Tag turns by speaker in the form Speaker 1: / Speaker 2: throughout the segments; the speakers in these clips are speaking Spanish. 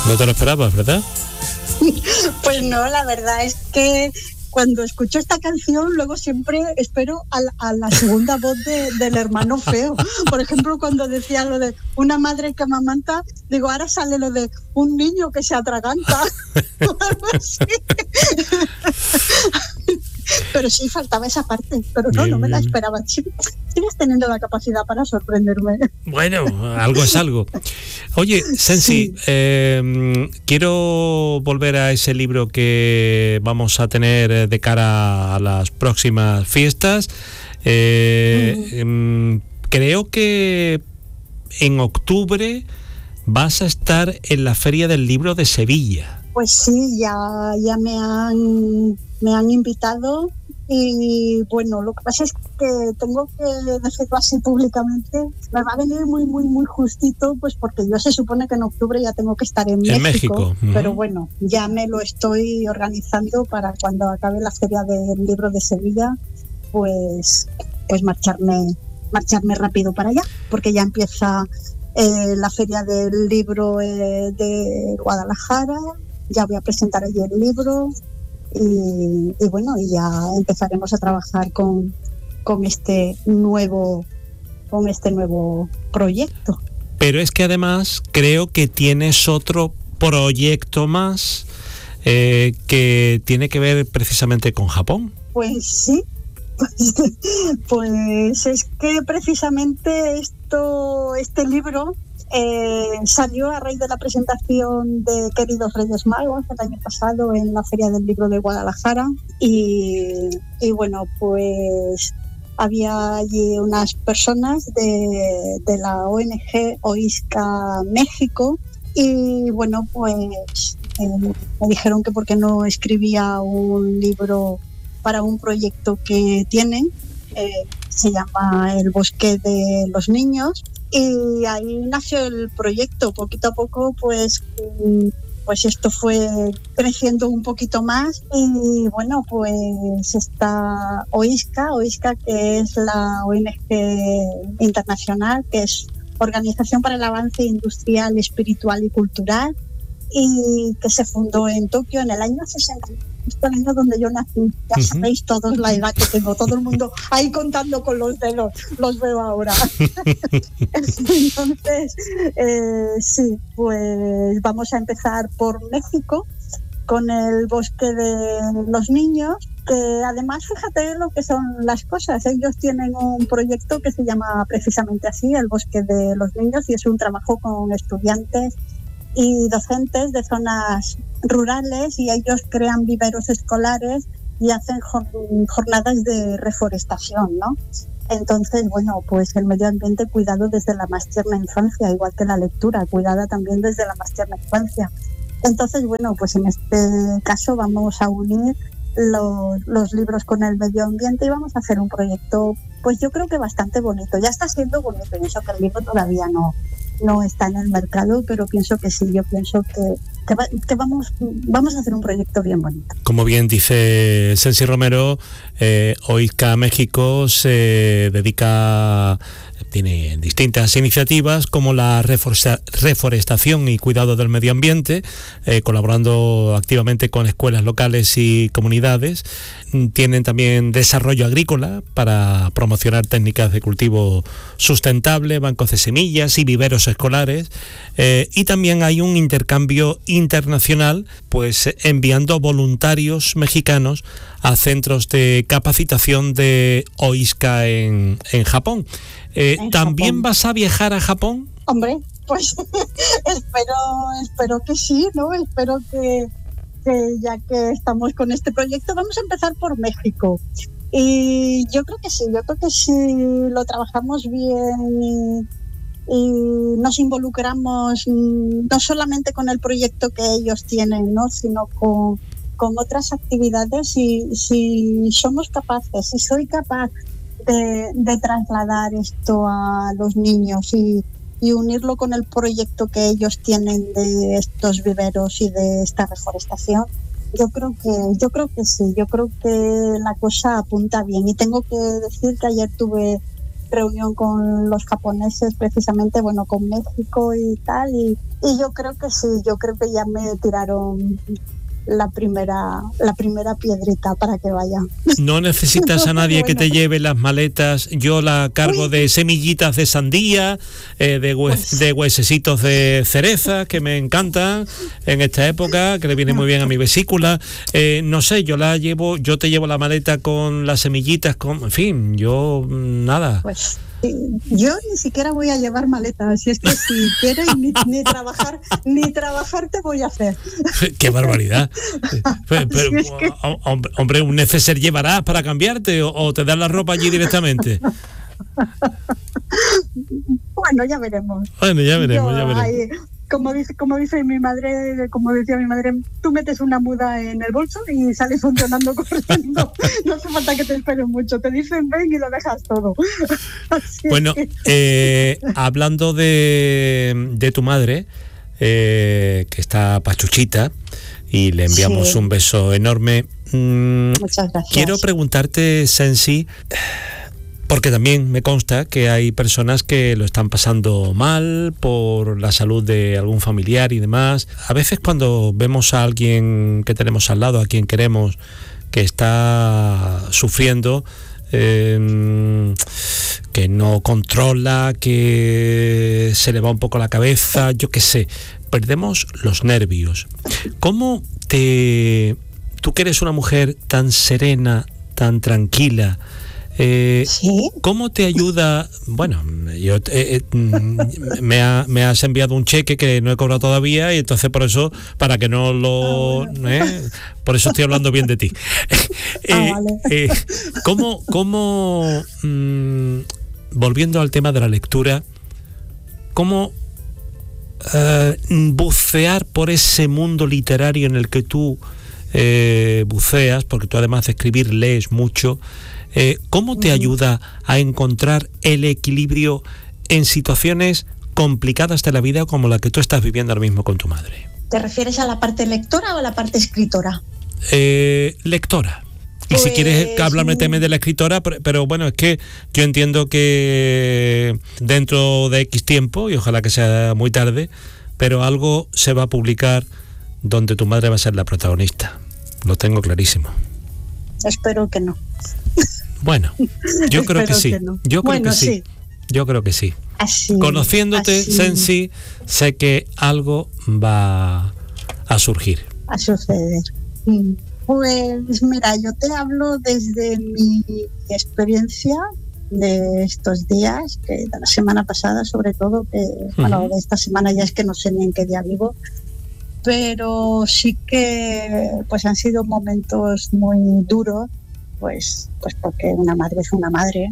Speaker 1: No te lo esperabas, ¿verdad?
Speaker 2: Pues no, la verdad es que cuando escucho esta canción, luego siempre espero a la segunda voz del hermano feo. Por ejemplo, cuando decía lo de una madre que amamanta, digo, ahora sale lo de un niño que se atraganta. Pero sí, faltaba esa parte. Pero no me la esperaba. Sigues teniendo la capacidad para sorprenderme.
Speaker 1: Bueno, algo es algo. Oye, Sensi, sí. Quiero volver a ese libro que vamos a tener de cara a las próximas fiestas. Creo que en octubre vas a estar en la Feria del Libro de Sevilla.
Speaker 2: Pues sí, ya me han invitado. Y bueno, lo que pasa es que tengo que decirlo así públicamente, me va a venir muy, muy, muy justito, pues porque yo se supone que en octubre ya tengo que estar en México. Uh-huh. Pero bueno, ya me lo estoy organizando para cuando acabe la Feria del Libro de Sevilla, pues marcharme rápido para allá, porque ya empieza la Feria del Libro de Guadalajara, ya voy a presentar allí el libro. Y bueno, y ya empezaremos a trabajar con este nuevo proyecto.
Speaker 1: Pero es que además creo que tienes otro proyecto más que tiene que ver precisamente con Japón.
Speaker 2: Pues sí, pues es que precisamente este libro salió a raíz de la presentación de Queridos Reyes Magos el año pasado en la Feria del Libro de Guadalajara y bueno, pues había allí unas personas de la ONG OISCA México y bueno, pues me dijeron que por qué no escribía un libro para un proyecto que tienen, se llama El Bosque de los Niños. Y ahí nació el proyecto. Poquito a poco pues esto fue creciendo un poquito más y bueno, pues está OISCA, que es la ONG internacional, que es Organización para el Avance Industrial, Espiritual y Cultural, y que se fundó en Tokio en el año 60, justo el año donde yo nací. Ya sabéis todos la edad que tengo, todo el mundo ahí contando con los dedos, los veo ahora. Entonces, sí, pues vamos a empezar por México con el Bosque de los Niños, que además, fíjate lo que son las cosas. Ellos tienen un proyecto que se llama precisamente así, el Bosque de los Niños, y es un trabajo con estudiantes y docentes de zonas rurales, y ellos crean viveros escolares y hacen jornadas de reforestación, ¿no? Entonces, bueno, pues el medio ambiente cuidado desde la más tierna infancia, igual que la lectura, cuidada también desde la más tierna infancia. Entonces, bueno, pues en este caso vamos a unir los libros con el medio ambiente y vamos a hacer un proyecto, pues yo creo que bastante bonito. Ya está siendo bonito, y eso que el libro todavía no está en el mercado, pero pienso que sí, yo pienso que vamos a hacer un proyecto bien bonito.
Speaker 1: Como bien dice Sensi Romero, OISCA México se dedica, tiene distintas iniciativas como la reforestación y cuidado del medio ambiente, colaborando activamente con escuelas locales y comunidades. Tienen también desarrollo agrícola para promocionar técnicas de cultivo sustentable, bancos de semillas y viveros escolares, y también hay un intercambio internacional, pues enviando voluntarios mexicanos a centros de capacitación de OISCA en Japón. ¿También Japón vas a viajar a Japón?
Speaker 2: Hombre, pues espero que sí, ¿no? Espero que ya que estamos con este proyecto, vamos a empezar por México. Y yo creo que sí, lo trabajamos bien y nos involucramos no solamente con el proyecto que ellos tienen, ¿no? Sino con otras actividades, y si somos capaces, si soy capaz de trasladar esto a los niños y unirlo con el proyecto que ellos tienen de estos viveros y de esta reforestación, yo creo que sí, yo creo que la cosa apunta bien. Y tengo que decir que ayer tuve reunión con los japoneses, precisamente, bueno, con México y tal, y yo creo que sí, yo creo que ya me tiraron la primera piedrita para que vaya.
Speaker 1: No necesitas a nadie que te lleve las maletas. Yo la cargo de semillitas de sandía, de huesecitos de cereza, que me encantan en esta época, que le viene muy bien a mi vesícula. No sé, yo te llevo la maleta con las semillitas, en fin, yo nada.
Speaker 2: Pues yo ni siquiera voy a llevar maletas, si es que si quieres ni trabajar te voy a hacer.
Speaker 1: ¡Qué barbaridad! Pero, hombre, un neceser llevarás para cambiarte o te dan la ropa allí directamente.
Speaker 2: Bueno, ya veremos.
Speaker 1: Ahí,
Speaker 2: como dice mi madre, como decía mi madre, tú metes una muda en el bolso y sales funcionando corriendo. No hace falta que te esperen mucho, te dicen ven y lo dejas todo.
Speaker 1: Bueno, hablando de tu madre, que está pachuchita, y le enviamos un beso enorme.
Speaker 2: Muchas gracias.
Speaker 1: Quiero preguntarte, Sensi, porque también me consta que hay personas que lo están pasando mal por la salud de algún familiar y demás. A veces cuando vemos a alguien que tenemos al lado, a quien queremos, que está sufriendo, que no controla, que se le va un poco la cabeza, yo qué sé, perdemos los nervios. ¿Cómo tú que eres una mujer tan serena, tan tranquila,
Speaker 2: ¿sí?
Speaker 1: ¿Cómo te ayuda? Bueno, me has enviado un cheque que no he cobrado todavía y entonces por eso, para que no lo... por eso estoy hablando bien de ti.
Speaker 2: Vale.
Speaker 1: ¿Cómo volviendo al tema de la lectura, cómo bucear por ese mundo literario en el que tú buceas, porque tú además de escribir lees mucho, ¿cómo te ayuda a encontrar el equilibrio en situaciones complicadas de la vida como la que tú estás viviendo ahora mismo con tu madre?
Speaker 2: ¿Te refieres a la parte lectora o a la parte escritora?
Speaker 1: Lectora. Y si quieres hablarme también de la escritora, pero bueno, es que yo entiendo que dentro de X tiempo, y ojalá que sea muy tarde, pero algo se va a publicar donde tu madre va a ser la protagonista. Lo tengo clarísimo.
Speaker 2: Espero que no.
Speaker 1: Bueno, yo creo que sí.
Speaker 2: No.
Speaker 1: Yo creo que sí.
Speaker 2: Así,
Speaker 1: conociéndote, así. Sensi, sé que algo va a surgir.
Speaker 2: A suceder. Pues mira, yo te hablo desde mi experiencia de estos días, que de la semana pasada sobre todo, que bueno, de esta semana ya es que no sé ni en qué día vivo, pero sí que pues han sido momentos muy duros, pues porque una madre es una madre,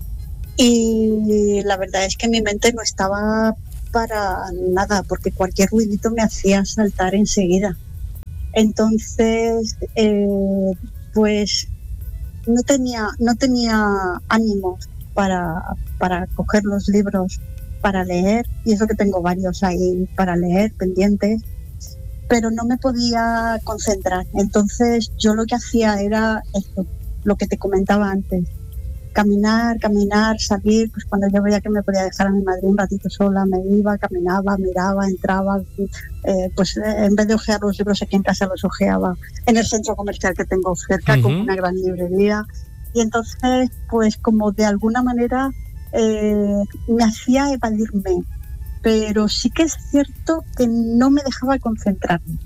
Speaker 2: y la verdad es que mi mente no estaba para nada, porque cualquier ruidito me hacía saltar enseguida. Entonces, pues no tenía ánimos para coger los libros para leer, y eso que tengo varios ahí para leer pendientes, pero no me podía concentrar. Entonces yo lo que hacía era esto, lo que te comentaba antes: caminar, salir. Pues cuando yo veía que me podía dejar a mi madre un ratito sola, me iba, caminaba, miraba, entraba, pues en vez de ojear los libros aquí en casa, los ojeaba en el centro comercial que tengo cerca, con una gran librería. Y entonces, pues como de alguna manera me hacía evadirme, pero sí que es cierto que no me dejaba concentrarme.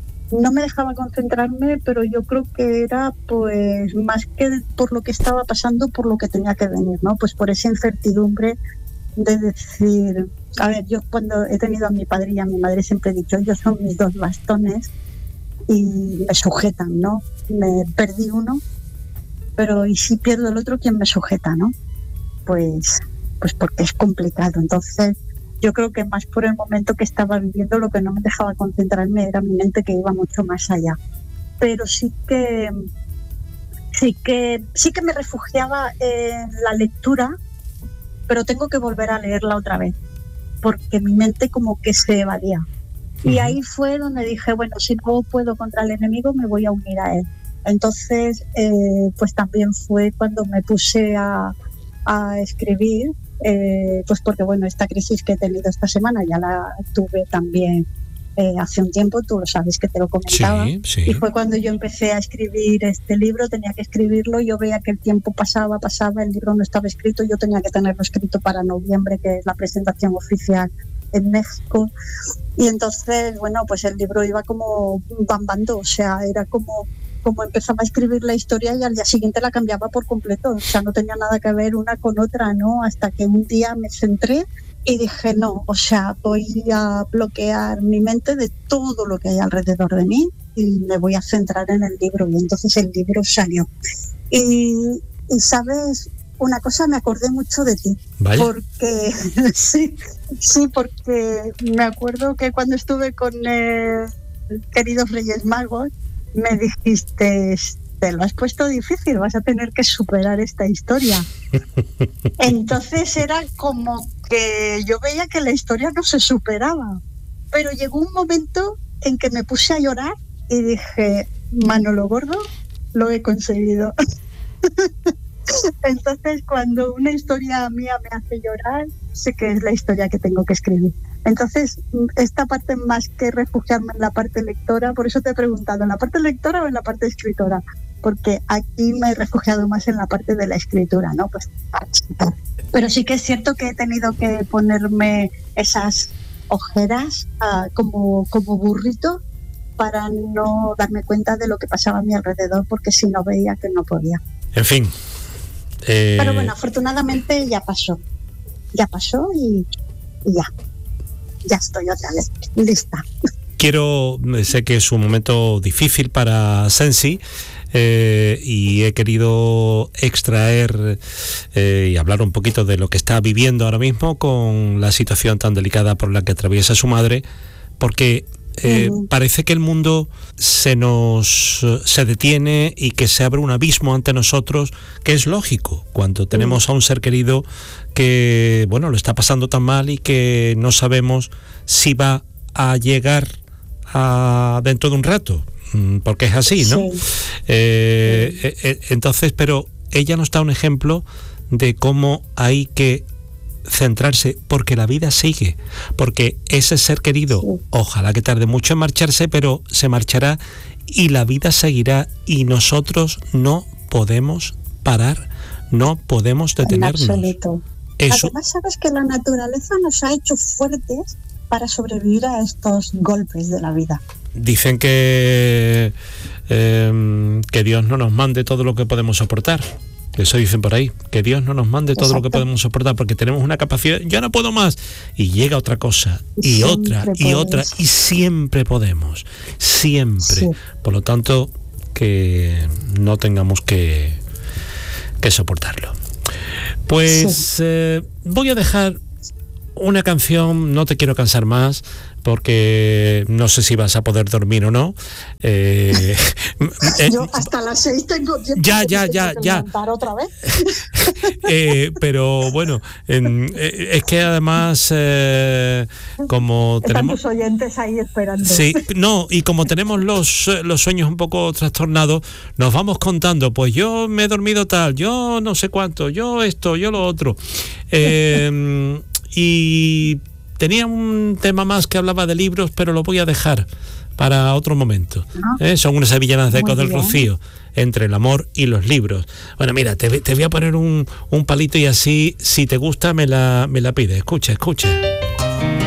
Speaker 2: Pero yo creo que era pues más que por lo que estaba pasando, por lo que tenía que venir, ¿no? Pues por esa incertidumbre de decir, a ver, yo cuando he tenido a mi padre y a mi madre siempre he dicho, ellos son mis dos bastones y me sujetan, ¿no? Me perdí uno, pero ¿y si pierdo el otro, quién me sujeta, no? Pues porque es complicado. Entonces yo creo que más por el momento que estaba viviendo, lo que no me dejaba concentrarme era mi mente, que iba mucho más allá. Pero sí que me refugiaba en la lectura, pero tengo que volver a leerla otra vez, porque mi mente como que se evadía. Y ahí fue donde dije, bueno, si no puedo contra el enemigo, me voy a unir a él. Entonces, pues también fue cuando me puse a a escribir, pues porque bueno, esta crisis que he tenido esta semana ya la tuve también hace un tiempo, tú lo sabes que te lo comentaba,
Speaker 1: sí.
Speaker 2: Y fue cuando yo empecé a escribir este libro, tenía que escribirlo, yo veía que el tiempo pasaba, el libro no estaba escrito, yo tenía que tenerlo escrito para noviembre, que es la presentación oficial en México, y entonces, bueno, pues el libro iba como bambando, o sea, era como empezaba a escribir la historia y al día siguiente la cambiaba por completo, o sea, no tenía nada que ver una con otra, ¿no? Hasta que un día me centré y dije, no, o sea, voy a bloquear mi mente de todo lo que hay alrededor de mí y me voy a centrar en el libro. Y entonces el libro salió. Y ¿sabes? Una cosa, me acordé mucho de ti.
Speaker 1: ¿Vale?
Speaker 2: Porque sí, porque me acuerdo que cuando estuve con Queridos Reyes Magos, me dijiste, te lo has puesto difícil, vas a tener que superar esta historia. Entonces era como que yo veía que la historia no se superaba, pero llegó un momento en que me puse a llorar y dije, Manolo Gordo, lo he conseguido. Entonces, cuando una historia mía me hace llorar, sé que es la historia que tengo que escribir. Entonces, esta parte, más que refugiarme en la parte lectora, por eso te he preguntado, ¿en la parte lectora o en la parte escritora? Porque aquí me he refugiado más en la parte de la escritura, ¿no? Pues, pero sí que es cierto que he tenido que ponerme esas ojeras como burrito para no darme cuenta de lo que pasaba a mi alrededor, porque si no veía que no podía.
Speaker 1: En fin.
Speaker 2: Pero bueno, afortunadamente ya pasó y ya estoy otra vez lista.
Speaker 1: Sé que es un momento difícil para Sensi, y he querido extraer y hablar un poquito de lo que está viviendo ahora mismo con la situación tan delicada por la que atraviesa su madre, porque parece que el mundo se detiene y que se abre un abismo ante nosotros, que es lógico cuando tenemos a un ser querido que, bueno, lo está pasando tan mal y que no sabemos si va a llegar dentro de un rato, porque es así, ¿no?
Speaker 2: Sí.
Speaker 1: Entonces, pero ella nos da un ejemplo de cómo hay que centrarse, porque la vida sigue, porque ese ser querido, ojalá que tarde mucho en marcharse, pero se marchará y la vida seguirá, y nosotros no podemos parar, no podemos detenernos.
Speaker 2: En absoluto.
Speaker 1: Eso.
Speaker 2: Además, sabes que la naturaleza nos ha hecho fuertes para sobrevivir a estos golpes de la vida.
Speaker 1: Dicen que Dios no nos mande todo lo que podemos soportar. Eso dicen por ahí, que Dios no nos mande todo lo que podemos soportar, porque tenemos una capacidad, yo no puedo más, y llega otra cosa, y otra, y otra, y siempre podemos, siempre. Sí. Por lo tanto, que no tengamos que soportarlo. Pues voy a dejar una canción, no te quiero cansar más, porque no sé si vas a poder dormir o no.
Speaker 2: Yo hasta las 6 tengo tiempo.
Speaker 1: Ya.
Speaker 2: Otra vez.
Speaker 1: Pero bueno, es que además como
Speaker 2: están
Speaker 1: tenemos
Speaker 2: tus oyentes ahí esperando.
Speaker 1: Sí, no, y como tenemos los sueños un poco trastornados, nos vamos contando, pues yo me he dormido tal, yo no sé cuánto, yo esto, yo lo otro. Y tenía un tema más que hablaba de libros, pero lo voy a dejar para otro momento. Son unas sevillanas de Ecos del Rocío, entre el amor y los libros. Bueno, mira, te voy a poner un palito y así, si te gusta, me la pides. Escucha.